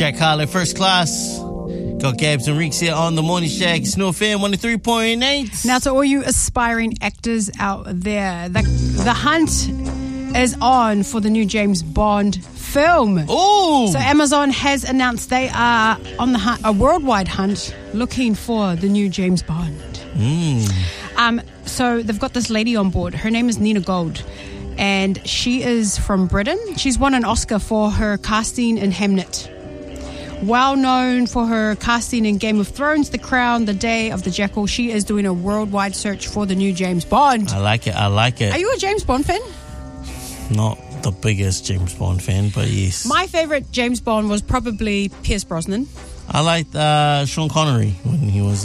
Jack Harlow, First Class. Got Gabs and Reeks here on the Morning Shack. Snow FM 103.8. Now, to all you aspiring actors out there, the hunt is on for the new James Bond film. Ooh! So Amazon has announced they are on the hunt, a worldwide hunt, looking for the new James Bond. So they've got this lady on board. Her name is Nina Gold, and she is from Britain. She's won an Oscar for her casting in Hamnet. Well known for her casting in Game of Thrones, The Crown, The Day of the Jackal, she is doing a worldwide search for the new James Bond. I like it. Are you a James Bond fan? Not the biggest James Bond fan, but yes. My favourite James Bond was probably Pierce Brosnan. I liked Sean Connery when he was...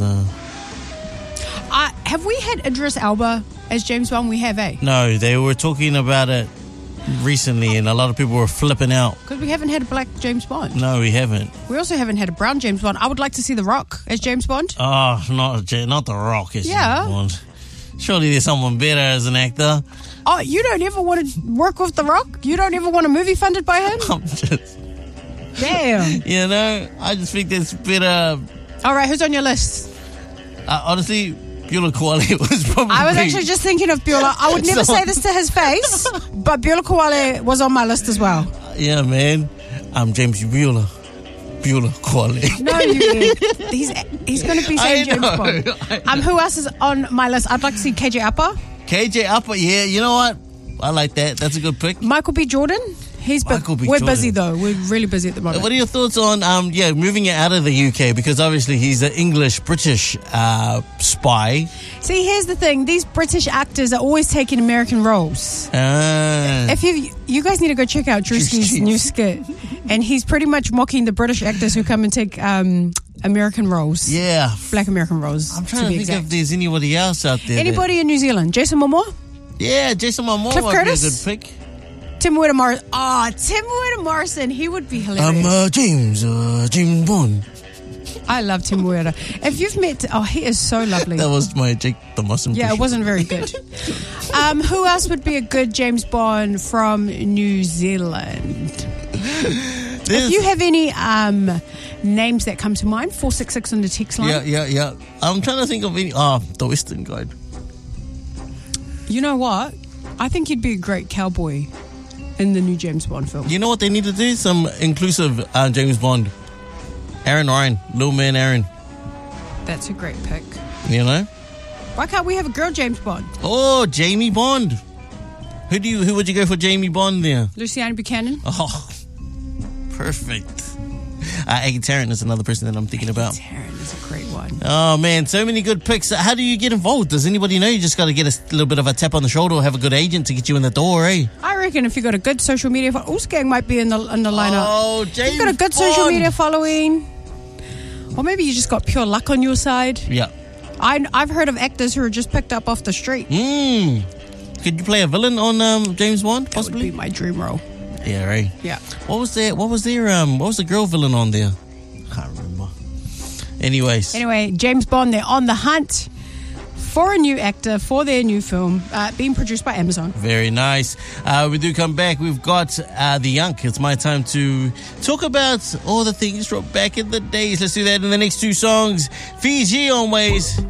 Have we had Idris Elba as James Bond? We have, eh? No, they were talking about it recently, and a lot of people were flipping out. Because we haven't had a black James Bond. No, we haven't. We also haven't had a brown James Bond. I would like to see The Rock as James Bond. Oh, not The Rock as James Bond. Surely there's someone better as an actor. Oh, you don't ever want to work with The Rock? You don't ever want a movie funded by him? I'm just... Damn. You know, I just think there's better... All right, who's on your list? Honestly, Beulah Kwale was probably... I was actually just thinking of Beulah. I would never say this to his face, but Beulah Kwale was on my list as well. Yeah, man. I'm James Beulah Kwale. No, he's going to be saying James Bond. Who else is on my list? I'd like to see KJ Apa. KJ Apa, yeah. You know what? I like that. That's a good pick. Michael B. Jordan. We're busy though. We're really busy at the moment. What are your thoughts on moving it out of the UK? Because obviously he's an English-British spy. See, here's the thing. These British actors are always taking American roles. If you guys need to go check out Drewski's new skit. And he's pretty much mocking the British actors who come and take American roles. Yeah. Black American roles. I'm trying to think if there's anybody else out there. Anybody in New Zealand? Jason Momoa? Yeah, Jason Momoa Cliff might Curtis? be a good pick. Tim Morrison. Tim Morrison. He would be hilarious. I'm James Bond. I love Tim Morrison. If you've met... Oh, he is so lovely. That was my Jake the Muslim. Yeah, it wasn't very good. Who else would be a good James Bond from New Zealand? If you have any names that come to mind, 466 on the text line. Yeah. I'm trying to think of any... the Western Guide. You know what? I think you'd be a great cowboy in the new James Bond film. You know what they need to do? Some inclusive James Bond. Aaron Ryan. Little man Aaron. That's a great pick. You know? Why can't we have a girl James Bond? Oh, Jamie Bond. Who would you go for Jamie Bond there? Luciana Buchanan. Oh, perfect. Aggie Tarrant is another person that I'm thinking about. Tarrant is a great one. Oh, man, so many good picks. How do you get involved? Does anybody know? You just got to get a little bit of a tap on the shoulder or have a good agent to get you in the door, eh? I reckon if you got a good social media... Oosgang might be in the lineup. Oh, James You've got a good social media following. Or maybe you just got pure luck on your side. Yeah. I've heard of actors who are just picked up off the street. Could you play a villain on James Bond, possibly? That would be my dream role. Yeah, right. Yeah. What was the girl villain on there? I can't remember. Anyway, James Bond, they're on the hunt for a new actor for their new film, being produced by Amazon. Very nice. We do come back. We've got the Yunk. It's my time to talk about all the things from back in the days. Let's do that in the next two songs. Fiji on Ways.